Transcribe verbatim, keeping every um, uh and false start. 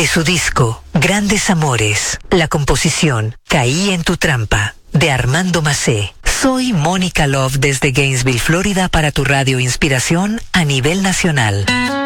De su disco, Grandes Amores, la composición Caí en tu trampa, de Armando Macé. Soy Mónica Love desde Gainesville, Florida, para tu radio Inspiración a nivel nacional.